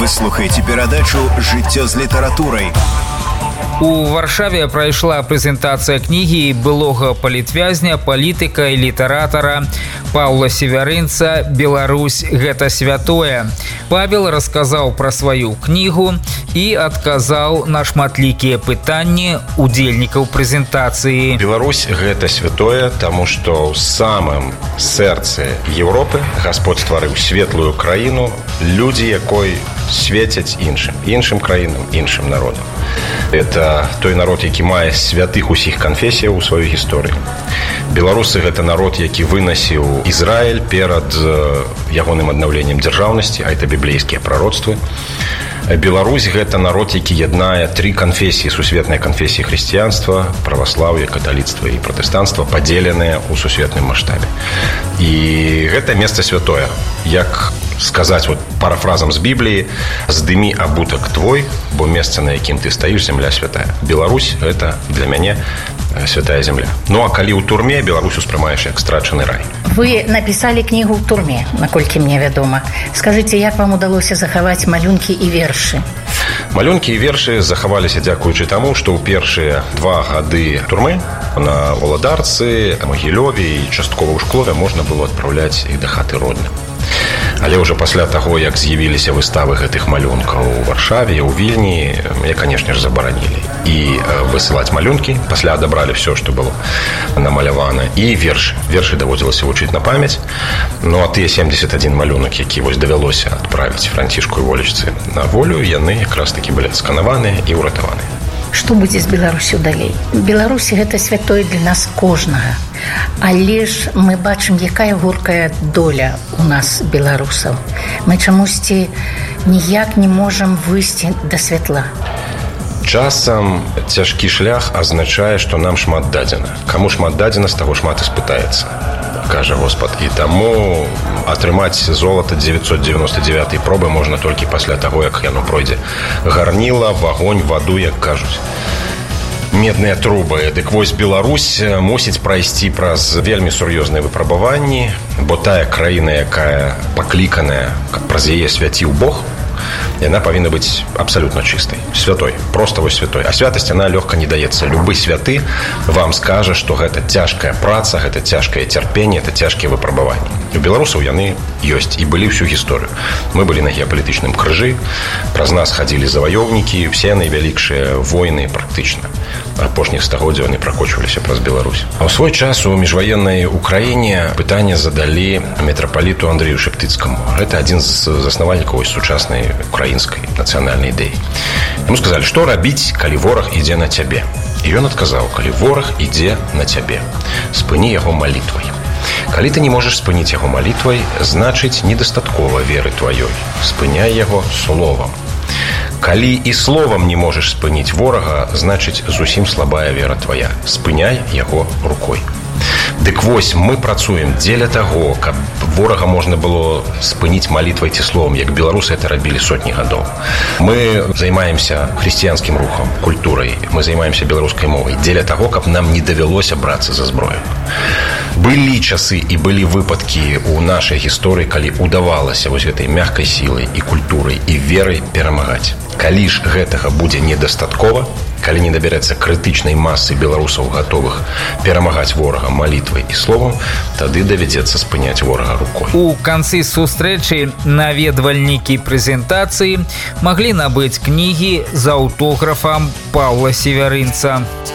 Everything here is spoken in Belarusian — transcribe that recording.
Вы слухаеце перадачу «Жыццё з літаратурай». У Варшаве прайшла прэзентацыя кнігі былога палітвязня, палітыка і літаратара Паўла Севярынца «Беларусь – гэта святое». Павел расказаў пра сваю кнігу і адказаў на шматлікія пытанні удзельнікаў прэзентацыі. Беларусь – гэта святое, таму што ў самым сэрцы Европы Гасподь стварыў светлую краіну, людзі якой свецяць іншым краінам, іншым народам. Это той народ, які мае святых усіх канфесіяў у сваёй гісторыі. Беларусы – гэта народ, які вынасіў Ізраіль перад ягоным аднаўленнем дзяржаўнасці, а это біблейскія прароцтвы. Беларусь – гэта народ, які яднае тры канфесіі, сусветныя канфесіі хрысціянства, праваслаўя, каталіцтва і пратэстанцтва, падзеленыя ў сусветным маштабе. І гэта месца святое. Як сказаць парафразам з Бібліі: «Здымі абутак твой, бо месца, на якім ты стаіш, зямля святая». Беларусь – гэта для мяне святая земля. Ну а калі ў турме, Беларусь успрымаеш як страчаны рай. Вы напісалі кнігу ў турме, наколькі мне вядома. Скажыце, як вам удалося захаваць малюнкі і вершы? Малюнкі і вершы захаваліся дзякуючы таму, што ў першыя 2 гады турмы на Валадарцы, Магілёве і часткова ў Шклове можна было адпраўляць іх да хаты родным. Але ўжо пасля таго, як з'явіліся выставы гэтых малюнкаў у Варшаве, у Вільні, мяне, канешне ж, забаранілі і высылаць малюнкі. Пасля адабралі все, што было намалявана, і вершы. Вершы даводзілася вучыць на памяць. Ну а тыя 71 малюнак, які давялося адправіць Францішку і Волечцы на волю, яны якраз такі былі адсканаваныя і ўратаваныя. Што будзе з Беларусю далей? Беларусь – гэта святое для нас кожнага. Але ж мы бачым, якая горкая доля у нас, беларусаў. Мы чамусьці ніяк не можам выйсці да святла. Часам цяжкі шлях азначае, што нам шмат дадзена. Каму шмат дадзена, з таго шмат і спытаецца, кажа Господ. І таму атрымаць золата 999 пробы можна толькі пасля таго, як яно пройдзе гарніла, вагонь, ваду, як кажуць. Медныя трубы. Дык вось Беларусь мусіць прайсці праз вельмі сур'ёзныя выпрабаванні, бо тая краіна, якая пакліканая, каб праз яе свяціў Бог, яна павінна быць абсалютна чыстай, святой, проста вось святой. А святасць, яна лёгка не даецца. Любы святы вам скажа, што гэта цяжкая праца, гэта цяжкае цярпенне, это цяжкія выпрабаванні. У беларусаў яны ёсць і былі ўсю гісторыю. Мы былі на геапалітычным крыжы, праз нас хадзілі заваёўнікі, все найвялікшыя войны практычна апошніх стагоддзяў не пракочваліся праз Беларусь. А ў свой час у міжваеннай Украіне пытанне задалі мітрапаліту Андрэю Шептыцкаму. Гэта адзін з заснавальнікаў сучаснай украінскай нацыянальнай ідэі. Яму сказалі, што рабіць, калі вораг ідзе на цябе. І ён адказаў: калі вораг ідзе на цябе, спыні яго малітвай. Калі ты не можаш спыніць яго малітвай, значыць, недастаткова веры тваёй. Спыняй яго словам. Калі і словам не можаш спыніць ворага, значыць, зусім слабая вера твая. Спыняй яго рукой. Дык вось, мы працуем дзеля таго, каб ворага можна было спыніць малітвай ці словам, як беларусы это рабілі сотні гадоў. Мы займаемся хрысціянскім рухам, культурай, мы займаемся беларускай мовай дзеля таго, каб нам не давялося брацца за зброю. Былі часы і былі выпадкі ў нашай гісторыі, калі удавалася вось гэтай мяккай сілай і культурай і верай перамагаць. Калі ж гэтага будзе недастаткова, калі не дабярэцца крытычнай масы беларусаў, гатовых перамагаць ворага малітвай і словам, тады давядзецца спыняць ворага рукой. У канцы сустрэчы наведвальнікі прэзентацыі маглі набыць кнігі з аўтографам Паўла Севярынца.